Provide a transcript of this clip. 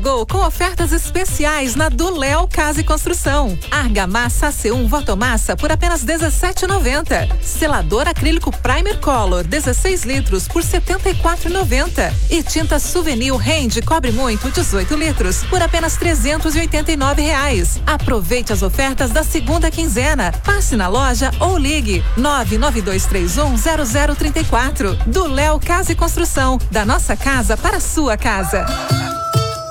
chegou com ofertas especiais na do Léo Casa e Construção. Argamassa C1 Votomassa por apenas R$17,90. Selador acrílico Primer Color 16 litros por R$74,90. E tinta Souvenir Rende Cobre Muito 18 litros por apenas R$389. Aproveite as ofertas da segunda quinzena. Passe na loja ou ligue 992310034. Do Léo Casa e Construção, da nossa casa para a sua casa.